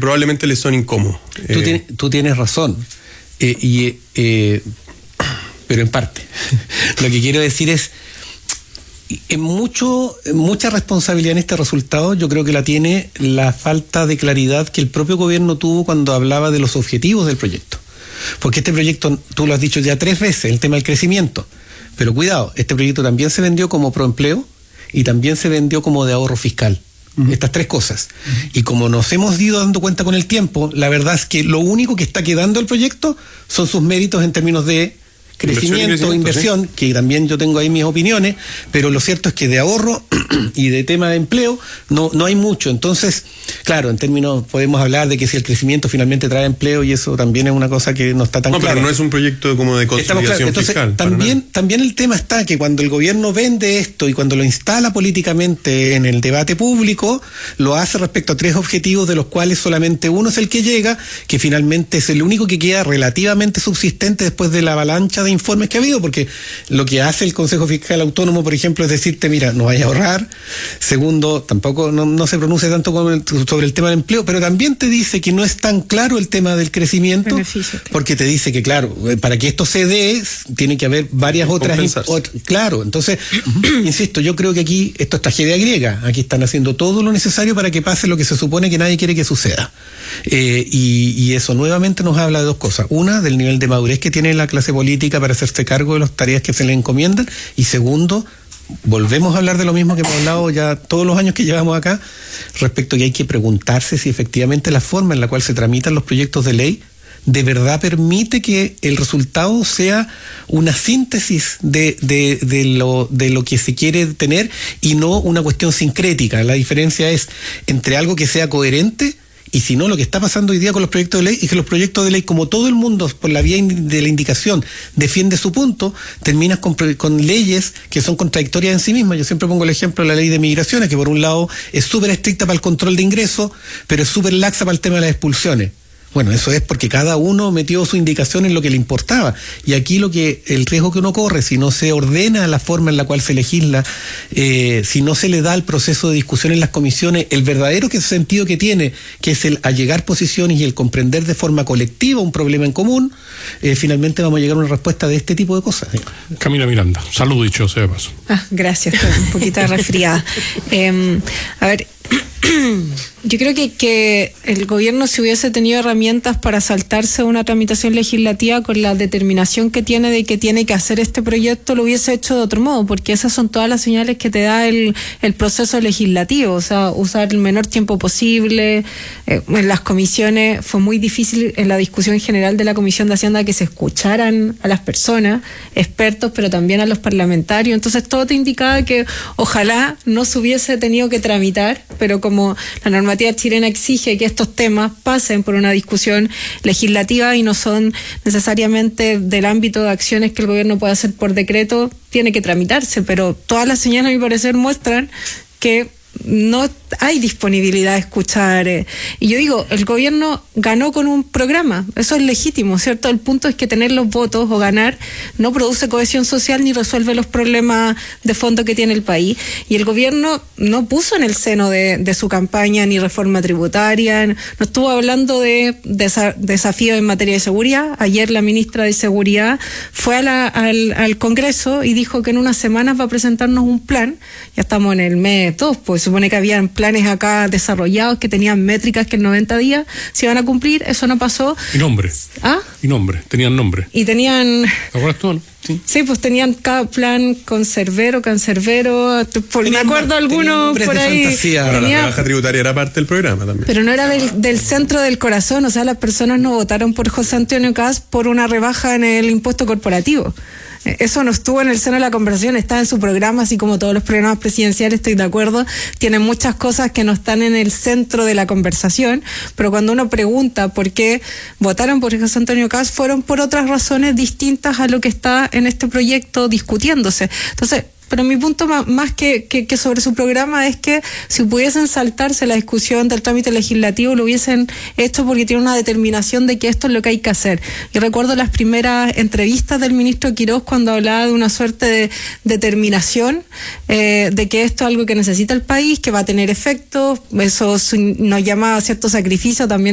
probablemente les son incómodos. Tú tienes razón, pero en parte. Lo que quiero decir es, mucha responsabilidad en este resultado yo creo que la tiene la falta de claridad que el propio gobierno tuvo cuando hablaba de los objetivos del proyecto. Porque este proyecto, tú lo has dicho ya 3 veces, el tema del crecimiento. Pero cuidado, este proyecto también se vendió como proempleo y también se vendió como de ahorro fiscal. Estas 3 cosas. Y como nos hemos ido dando cuenta con el tiempo, la verdad es que lo único que está quedando el proyecto son sus méritos en términos de crecimiento, inversión, ¿sí? Que también yo tengo ahí mis opiniones, pero lo cierto es que de ahorro y de tema de empleo no hay mucho. Entonces, claro, en términos podemos hablar de que si el crecimiento finalmente trae empleo, y eso también es una cosa que no está tan clara. No, pero no es un proyecto como de consolidación Entonces, fiscal. También el tema está que cuando el gobierno vende esto y cuando lo instala políticamente en el debate público, lo hace respecto a 3 objetivos, de los cuales solamente uno es el que llega, que finalmente es el único que queda relativamente subsistente después de la avalancha de informes que ha habido, porque lo que hace el Consejo Fiscal Autónomo, por ejemplo, es decirte, mira, no vayas a ahorrar. Segundo, tampoco no se pronuncia tanto sobre el tema del empleo, pero también te dice que no es tan claro el tema del crecimiento, porque te dice que, claro, para que esto se dé, tiene que haber varias otras. Claro, entonces, insisto, yo creo que aquí esto es tragedia griega. Aquí están haciendo todo lo necesario para que pase lo que se supone que nadie quiere que suceda. Y eso nuevamente nos habla de 2 cosas. Una, del nivel de madurez que tiene la clase política para hacerse cargo de las tareas que se le encomiendan. Y segundo, volvemos a hablar de lo mismo que hemos hablado ya todos los años que llevamos acá, respecto a que hay que preguntarse si efectivamente la forma en la cual se tramitan los proyectos de ley de verdad permite que el resultado sea una síntesis de lo que se quiere tener y no una cuestión sincrética. La diferencia es entre algo que sea coherente y si no, lo que está pasando hoy día con los proyectos de ley es que los proyectos de ley, como todo el mundo por la vía de la indicación defiende su punto, terminas con leyes que son contradictorias en sí mismas. Yo siempre pongo el ejemplo de la ley de migraciones, que por un lado es súper estricta para el control de ingresos, pero es súper laxa para el tema de las expulsiones. Bueno, eso es porque cada uno metió su indicación en lo que le importaba. Y aquí el riesgo que uno corre, si no se ordena la forma en la cual se legisla, si no se le da al proceso de discusión en las comisiones el verdadero sentido que tiene, que es el allegar posiciones y el comprender de forma colectiva un problema en común, finalmente vamos a llegar a una respuesta de este tipo de cosas. Camila Miranda, salud dicho sea de paso. Gracias, estoy un poquito resfriada. A ver, yo creo que el gobierno, si hubiese tenido herramientas para saltarse una tramitación legislativa con la determinación que tiene de que tiene que hacer este proyecto, lo hubiese hecho de otro modo, porque esas son todas las señales que te da el proceso legislativo. O sea, usar el menor tiempo posible. En las comisiones fue muy difícil en la discusión general de la Comisión de Hacienda que se escucharan a las personas, expertos, pero también a los parlamentarios. Entonces todo te indicaba que ojalá no se hubiese tenido que tramitar, pero como la normativa chilena exige que estos temas pasen por una discusión legislativa y no son necesariamente del ámbito de acciones que el gobierno puede hacer por decreto, tiene que tramitarse, pero todas las señales, a mi parecer, muestran que no hay disponibilidad de escuchar. Y yo digo, el gobierno ganó con un programa, eso es legítimo, ¿cierto? El punto es que tener los votos o ganar no produce cohesión social ni resuelve los problemas de fondo que tiene el país. Y el gobierno no puso en el seno de su campaña ni reforma tributaria, no estuvo hablando de desafíos en materia de seguridad. Ayer la ministra de Seguridad fue al Congreso y dijo que en unas semanas va a presentarnos un plan. Ya estamos en el mes 2, pues supone que habían planes acá desarrollados que tenían métricas que en 90 días se iban a cumplir. Eso no pasó. Y nombre. Y nombre. Tenían nombre. Y tenían... ¿Te acuerdas tú, no? Sí, pues tenían cada plan cancerbero, me acuerdo algunos por ahí. Ahora la rebaja tributaria era parte del programa también. Pero no era del centro del corazón, o sea, las personas no votaron por José Antonio Kast por una rebaja en el impuesto corporativo. Eso no estuvo en el seno de la conversación, está en su programa, así como todos los programas presidenciales, estoy de acuerdo, tienen muchas cosas que no están en el centro de la conversación, pero cuando uno pregunta por qué votaron por José Antonio Kast, fueron por otras razones distintas a lo que está en este proyecto discutiéndose. Entonces, pero mi punto más que sobre su programa es que si pudiesen saltarse la discusión del trámite legislativo lo hubiesen hecho porque tiene una determinación de que esto es lo que hay que hacer. Yo recuerdo las primeras entrevistas del ministro Quirós cuando hablaba de una suerte de determinación de que esto es algo que necesita el país, que va a tener efectos, eso nos llama a cierto sacrificio también